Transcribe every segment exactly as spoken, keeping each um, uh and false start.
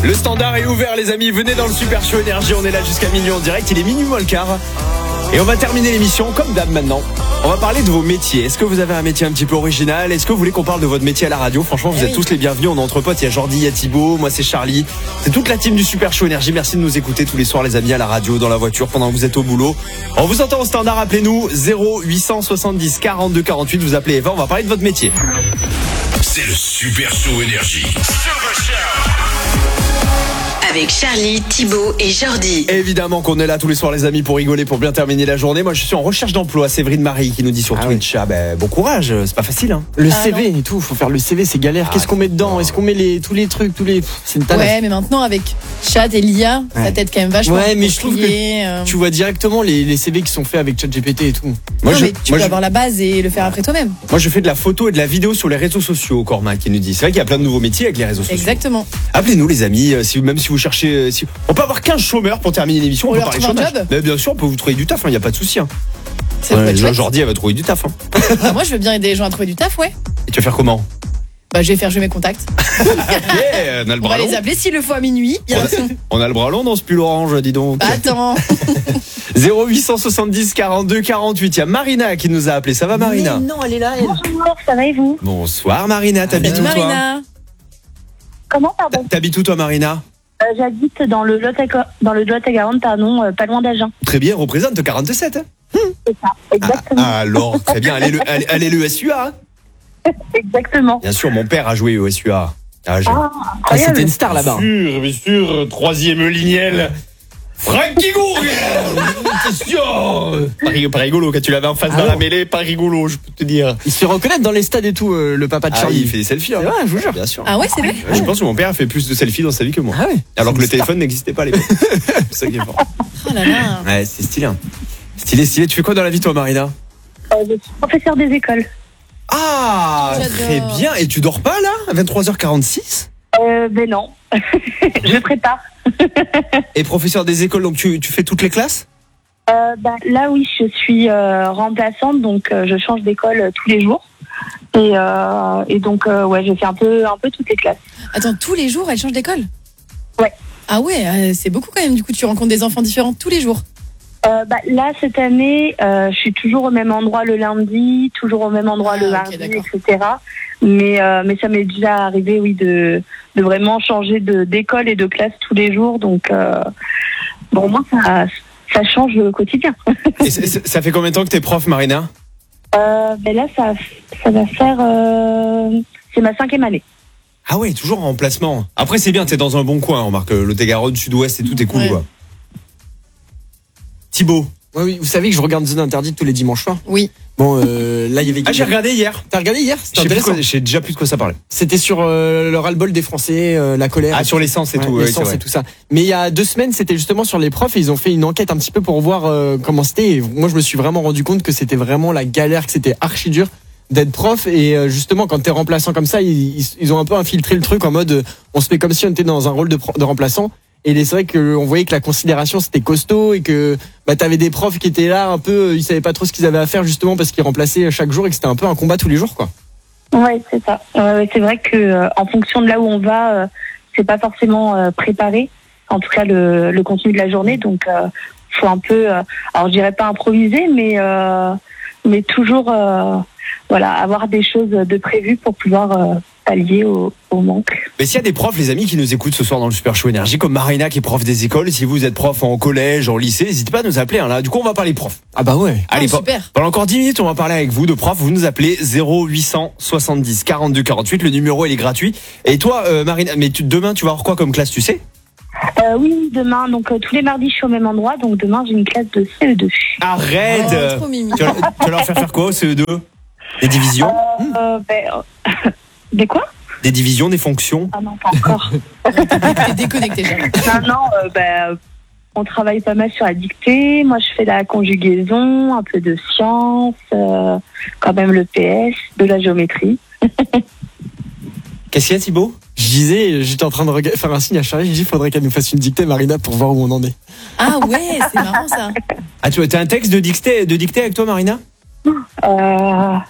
Le standard est ouvert les amis, venez dans le Super Show Énergie, on est là jusqu'à minuit en direct, il est minuit moins le quart. Et on va terminer l'émission comme d'hab maintenant. On va parler de vos métiers. Est-ce que vous avez un métier un petit peu original ? Est-ce que vous voulez qu'on parle de votre métier à la radio ? Franchement, vous eh êtes oui. tous les bienvenus. On est entre potes. Il y a Jordi, il y a Thibaut, moi c'est Charlie. C'est toute la team du Super Show Énergie. Merci de nous écouter tous les soirs les amis à la radio, dans la voiture, pendant que vous êtes au boulot. On vous entend au standard, appelez-nous zéro huit cent soixante-dix quarante-deux quarante-huit. Vous appelez Eva, on va parler de votre métier. C'est le Super Show Énergie. Avec Charlie, Thibaut et Jordi. Évidemment qu'on est là tous les soirs les amis pour rigoler, pour bien terminer la journée. Moi je suis en recherche d'emploi. Séverine Marie qui nous dit sur Ah Twitch. Ah ben bon courage, c'est pas facile hein. Le Ah, C V et tout, faut faire le C V, c'est galère. Ah, Qu'est-ce qu'on met dedans ? Est-ce qu'on met les, tous les trucs, tous les. Pff, c'est une tanasse. Ouais, mais maintenant avec chat et l'I A, ça Ouais. t'aide quand même vachement. Ouais, mais pour je trouve trier, que euh... tu vois directement les, les C V qui sont faits avec ChatGPT et tout. Moi non, je, mais tu moi, peux je, avoir la base et le faire après toi-même. moi je fais de la photo et de la vidéo sur les réseaux sociaux. Cormac qui nous dit. C'est vrai qu'il y a plein de nouveaux métiers avec les réseaux sociaux. Exactement. Appelez-nous les amis, euh, si, même si vous cherchez. euh, Si... On peut avoir quinze chômeurs pour terminer l'émission. On On peut leur parler trouve un chômage. job. Mais bien sûr, on peut vous trouver du taf, il n'y a pas de souci. Hein. Ça peut être Ouais, chouette. Jordi elle va trouver du taf. Hein. Ah, moi, je veux bien aider les gens à trouver du taf, ouais. Et tu vas faire comment ? Bah, je vais faire jouer mes contacts. Yeah, on a le On bras va long. les appeler s'il le faut à minuit. On a, on a le bras long dans ce pull orange, dis donc. Bah, attends. zéro huit cent soixante-dix quarante-deux quarante-huit. Il y a Marina qui nous a appelé. Ça va Marina ? Mais non, elle est là, elle. Bonjour, ça va et vous ? Bonsoir Marina, t'habites Salut où toi ? Marina. Comment, pardon ? T'habites où toi Marina ? Euh, J'habite dans le Lot-et-Garonne, dans le Lot-et-Garonne, pardon, euh, pas loin d'Agen. Très bien, représente quarante-sept. Hein. C'est ça, exactement. Ah, alors, très bien, allez le, allez, allez le S U A. Hein. Exactement. Bien sûr, mon père a joué au S U A. Ah, j'ai- Ah, Ah, incroyable. c'était une star là-bas. sûr, bien sûr, troisième lignel. Francky Gourguel. Question. Pas, rig- pas rigolo quand tu l'avais en face Ah dans la non. mêlée, pas rigolo, je peux te dire. Il se fait reconnaître dans les stades et tout, euh, le papa de Ah, Charlie. il fait des selfies. Hein. C'est vrai, je vous jure. Bien sûr. Ah ouais, c'est vrai. Ouais, je pense que mon père a fait plus de selfies dans sa vie que moi. Ah ouais. Alors que C'est le une téléphone n'existait pas à l'époque. C'est ça qui est fort. Oh là là. Ouais, c'est stylé. Hein. Stylé, stylé. Tu fais quoi dans la vie toi Marina ? Euh, je suis professeur des écoles. Ah, J'adore. très bien. Et tu dors pas là à vingt-trois heures quarante-six ? Euh, ben non, je prépare. Et professeur des écoles, donc tu, tu fais toutes les classes ? Euh, bah, là, oui, je suis euh, remplaçante, donc euh, je change d'école euh, tous les jours. Et, euh, et donc, euh, ouais, je fais un peu, un peu toutes les classes. Attends, tous les jours, elle change d'école ? Ouais. Ah ouais, euh, c'est beaucoup quand même. Du coup, tu rencontres des enfants différents tous les jours. Euh, bah, là, cette année, euh, je suis toujours au même endroit le lundi, toujours au même endroit Ah, le ok, mardi, d'accord. et cetera. Mais, euh, mais ça m'est déjà arrivé, oui, de, de vraiment changer de, d'école et de classe tous les jours. Donc, euh, bon, moi, ça, ça change le quotidien. Et c'est- c'est- ça fait combien de temps que t'es prof Marina ? Euh, ben là, ça, ça va faire... Euh, c'est ma cinquième année. Ah ouais, toujours en placement. Après c'est bien, t'es dans un bon coin, remarque, le Lot-et-Garonne, Sud-Ouest et tout est cool Ouais. quoi. Thibaut. Ouais, oui, vous savez que je regarde Zone Interdite tous les dimanches soirs. Oui. Bon, euh, là, il y avait. Ah j'ai regardé hier. T'as regardé hier? Je C'était sais plus de intéressant. quoi- je sais déjà plus de quoi ça parlait. C'était sur euh, le ras-le-bol des Français, euh, la colère. Ah sur l'essence et Ouais, tout. ouais, c'est l'essence vrai. et tout ça. Mais il y a deux semaines, c'était justement sur les profs et ils ont fait une enquête un petit peu pour voir euh, comment c'était. Et moi, je me suis vraiment rendu compte que c'était vraiment la galère, que c'était archi dur d'être prof. Et euh, justement, quand t'es remplaçant comme ça, ils, ils, ils ont un peu infiltré le truc en mode, euh, on se fait comme si on était dans un rôle de, pro- de remplaçant. Et c'est vrai qu'on voyait que la considération c'était costaud et que bah, t'avais des profs qui étaient là un peu, ils savaient pas trop ce qu'ils avaient à faire justement parce qu'ils remplaçaient chaque jour et que c'était un peu un combat tous les jours quoi. Ouais, c'est ça. Euh, c'est vrai que euh, en fonction de là où on va, euh, c'est pas forcément euh, préparé. En tout cas, le, le contenu de la journée. Donc, euh, faut un peu, euh, alors je dirais pas improviser, mais euh, mais toujours, euh, voilà, avoir des choses de prévues pour pouvoir euh, pallier au, au manque. Mais s'il y a des profs, les amis, qui nous écoutent ce soir dans le Super Show Énergie, comme Marina qui est prof des écoles, si vous êtes prof en collège, en lycée, n'hésitez pas à nous appeler. Hein, là. Du coup, on va parler profs. Ah bah ouais. Allez, Oh, pe- super. pendant encore dix minutes, on va parler avec vous de profs. Vous nous appelez zéro huit cent soixante-dix quarante-deux quarante-huit. Le numéro, il est gratuit. Et toi, euh, Marina, mais tu, demain, tu vas avoir quoi comme classe, tu sais ? Euh, oui, demain, donc euh, tous les mardis, je suis au même endroit. Donc demain, j'ai une classe de C E deux. Arrête Oh, trop mimi. tu, vas, tu vas leur faire faire quoi au C E deux ? Des divisions ? Euh, ben, euh, des quoi? Des divisions, des fonctions ? Ah non, pas encore. T'es déconnecté, jamais. non, non, euh, ben, on travaille pas mal sur la dictée. Moi, je fais la conjugaison, un peu de sciences, euh, quand même le P S, de la géométrie. Qu'est-ce qu'il y a, Thibaut ? Je disais, j'étais en train de rega- faire un signe à Charlie, j'ai dit, il faudrait qu'elle nous fasse une dictée, Marina, pour voir où on en est. Ah ouais, c'est marrant ça. Ah, tu as un texte de dictée, de dictée avec toi, Marina ? Euh,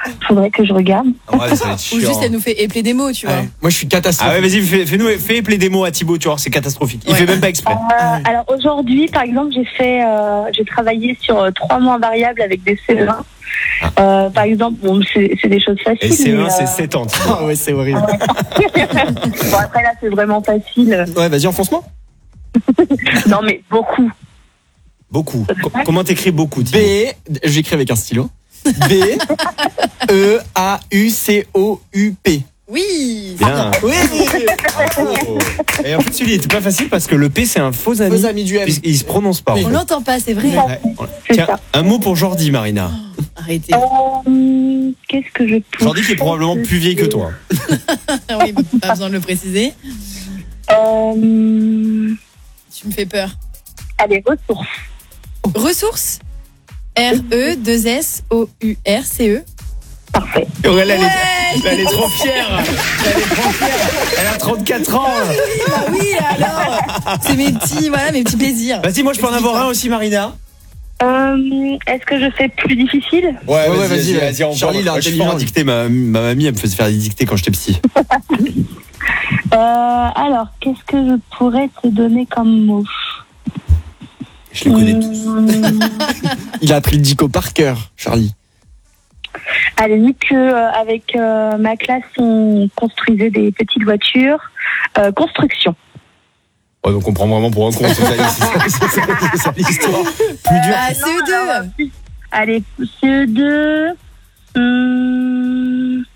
Faudrait que je regarde. Ouais, ça va être Ou chiant. juste elle nous fait épeler des mots, tu vois. Ouais. Moi, je suis catastrophe. Ah ouais, vas-y, fais, fais-nous, fais appeler des mots à Thibaut, tu vois, c'est catastrophique. Il Ouais. fait même pas exprès. Euh, alors aujourd'hui, par exemple, j'ai fait, euh, j'ai travaillé sur euh, trois mois variables avec des C E un. Euh, par exemple, bon, c'est, c'est des choses faciles. Et C E un, mais, c'est euh, sept ans. Ah ouais, c'est horrible. bon, après là, c'est vraiment facile. Ouais, vas-y, enfonce-moi. Non, mais beaucoup. Beaucoup. Co- comment t'écris beaucoup, B, Thibaut? j'écris avec un stylo. B, E, A, U, C, O, U, P. Oui. Bien. Oui. Bravo. Et en fait, celui-là était pas facile parce que le P, c'est un faux ami. Vos amis du M. Puisqu'il se prononce pas. en On fait. l'entend pas, c'est vrai. Ouais. C'est Tiens, ça. un mot pour Jordi, Marina. Arrêtez. Euh, qu'est-ce que je peux Jordi qui est probablement plus vieille que toi. Ah oui, pas besoin de le préciser. Euh, Tu me fais peur. allez, ressources. Ressources. R E deux S O U R C E. Parfait. Aurèle, elle, Ouais. est, elle est trop fière. Elle est trop fière. Elle a trente-quatre ans. Bah oui, alors. C'est mes petits, voilà, mes petits plaisirs. Vas-y, moi je peux en avoir un aussi, Marina. Euh, est-ce que je fais plus difficile? Ouais, ouais, vas-y, vas-y. on Charlie, il est Moi, je suis fort intelligent, à dicter. Ma, ma mamie, elle me faisait faire des dictées quand j'étais petit. Euh, alors, qu'est-ce que je pourrais te donner comme mot? Je les connais tous. Hum, Il a appris le dico par cœur, Charlie. Allez, vu que euh, avec euh, ma classe, on construisait des petites voitures. Euh, construction. Ouais, donc on prend vraiment pour un con. C'est ça, c'est ça, c'est ça, c'est ça l'histoire. Plus dur. Ah, C E deux. Allez, C E deux. Hum...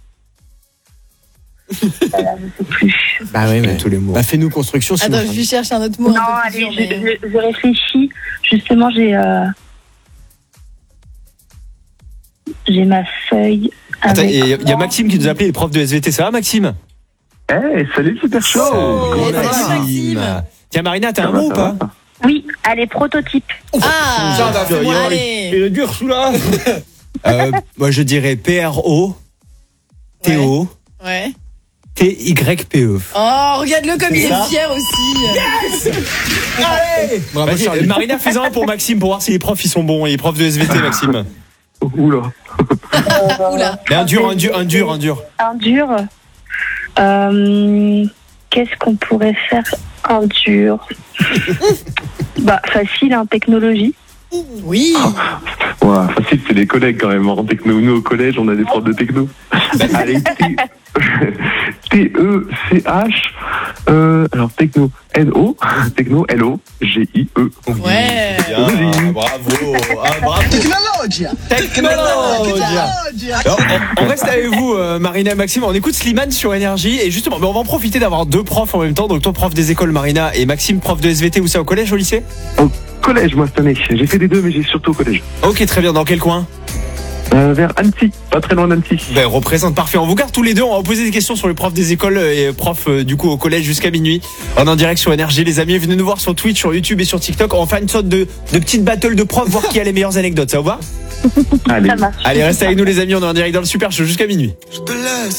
Voilà, je sais plus. Bah ouais, mais tous les mots. Bah fais-nous construction. sinon, Attends, je lui cherche un autre mot. Non, un peu plus allez, dur, je, mais- je- je réfléchis. Justement, j'ai euh, j'ai ma feuille. Attends, avec il y, a- il y a moi. Maxime qui nous a appelé, les profs de S V T. Ça va, Maxime? Eh, salut Super Show. Oh, salut, Maxime. Tiens, Marina, t'as Ça un va, mot ou ça pas? va. Oui, allez, prototype. Ah, Tiens, bah, fais-moi un- allez. le dur sous là. euh, Moi, je dirais P R O T O Ouais. T Y P E. Oh, regarde-le comme il ça. est fier aussi. Allez! Bravo, Vas-y, Charlie. Marina, fais un pour Maxime pour voir si les profs ils sont bons. Les profs de S V T, Maxime. Oula. Oula. Mais un dur, un dur, un dur, un dur. Un dur. Euh, Qu'est-ce qu'on pourrait faire un dur? Bah, facile, hein, technologie. Oui. Ouais, facile, c'est des collègues quand même. En techno, nous au collège, on a des profs de techno. Allez, T- T E C H. Euh, alors, techno, N O. Techno, L O. G I E. Ouais. Bien, bravo. Ah, bravo. Technologia. Technologia. Alors, on, on reste avec vous, euh, Marina et Maxime. On écoute Slimane sur Énergie. Et justement, mais on va en profiter d'avoir deux profs en même temps. Donc, toi, prof des écoles, Marina, et Maxime, prof de S V T. Où c'est, au collège, au lycée? Au collège, moi, cette année. J'ai fait des deux, mais j'ai surtout au collège. Ok, très bien. Dans quel coin? Euh, vers Annecy. Pas très loin d'Annecy. Ben, représente parfait. On vous garde tous les deux. On va vous poser des questions sur les profs des écoles et profs euh, du coup au collège jusqu'à minuit. On est en direct sur Énergie, les amis. Venez nous voir sur Twitch, sur YouTube et sur TikTok. On va faire une sorte de, de petite battle de profs, voir qui a les meilleures anecdotes. Ça vous va? Allez. Ça marche. Allez, restez avec nous, les amis. On est en direct dans le Super Show jusqu'à minuit.